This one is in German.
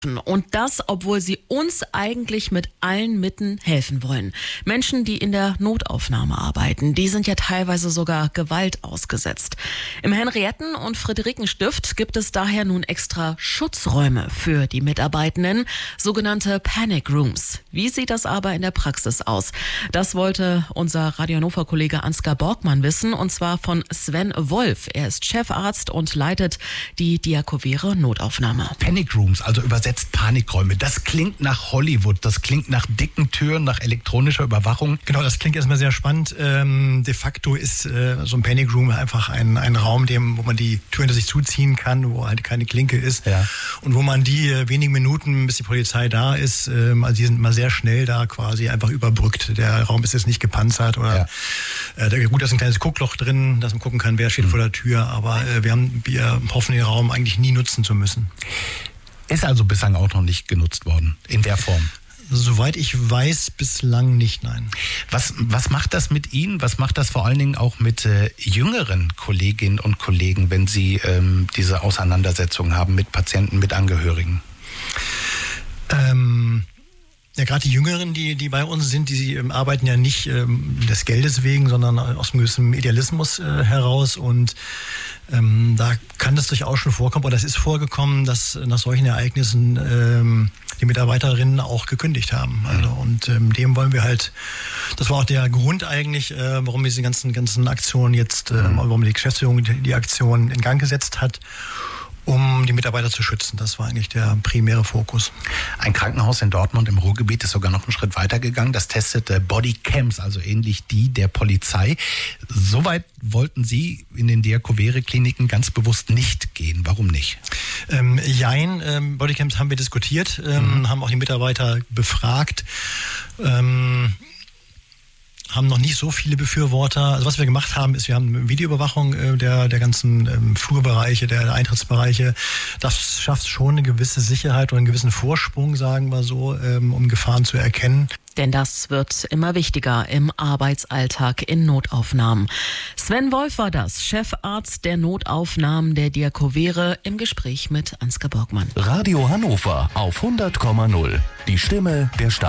Und das, obwohl sie uns eigentlich mit allen Mitteln helfen wollen. Menschen, die in der Notaufnahme arbeiten, die sind ja teilweise sogar Gewalt ausgesetzt. Im Henrietten- und Friederikenstift gibt es daher nun extra Schutzräume für die Mitarbeitenden, sogenannte Panic Rooms. Wie sieht das aber in der Praxis aus? Das wollte unser Radio Hannover-Kollege Ansgar Borgmann wissen, und zwar von Sven Wolf. Er ist Chefarzt und leitet die Diakovere Notaufnahme. Panic Rooms, also übersetzt Panikräume. Das klingt nach Hollywood, das klingt nach dicken Türen, nach elektronischer Überwachung. Genau, das klingt erstmal sehr spannend. De facto ist so ein Panic Room einfach ein Raum, wo man die Tür hinter sich zuziehen kann, wo halt keine Klinke ist. Ja. Und wo man die wenigen Minuten, bis die Polizei da ist, also die sind immer sehr schnell da quasi einfach überbrückt. Der Raum ist jetzt nicht gepanzert oder gut, da ist ein kleines Guckloch drin, dass man gucken kann, wer steht vor der Tür, aber wir hoffen, den Raum eigentlich nie nutzen zu müssen. Ist also bislang auch noch nicht genutzt worden, in der Form? Soweit ich weiß, bislang nicht, nein. Was macht das mit Ihnen? Was macht das vor allen Dingen auch mit jüngeren Kolleginnen und Kollegen, wenn Sie diese Auseinandersetzung haben mit Patienten, mit Angehörigen? Ja, gerade die Jüngeren, die bei uns sind, die arbeiten ja nicht des Geldes wegen, sondern aus einem gewissen Idealismus heraus. Und da kann das durchaus schon vorkommen, oder das ist vorgekommen, dass nach solchen Ereignissen die Mitarbeiterinnen auch gekündigt haben. Also, und dem wollen wir halt, das war auch der Grund eigentlich, warum wir diese ganzen Aktionen jetzt, warum die Geschäftsführung die Aktion in Gang gesetzt hat, um die Mitarbeiter zu schützen. Das war eigentlich der primäre Fokus. Ein Krankenhaus in Dortmund im Ruhrgebiet ist sogar noch einen Schritt weiter gegangen. Das testet Bodycams, also ähnlich die der Polizei. Soweit wollten Sie in den Diakovere-Kliniken ganz bewusst nicht gehen. Warum nicht? Bodycams haben wir diskutiert, haben auch die Mitarbeiter befragt. Haben noch nicht so viele Befürworter. Also was wir gemacht haben, ist, wir haben Videoüberwachung der ganzen Flurbereiche, der Eintrittsbereiche. Das schafft schon eine gewisse Sicherheit oder einen gewissen Vorsprung, sagen wir so, um Gefahren zu erkennen. Denn das wird immer wichtiger im Arbeitsalltag in Notaufnahmen. Sven Wolf war das, Chefarzt der Notaufnahmen der Diakovere, im Gespräch mit Ansgar Borgmann. Radio Hannover auf 100,0. Die Stimme der Stadt.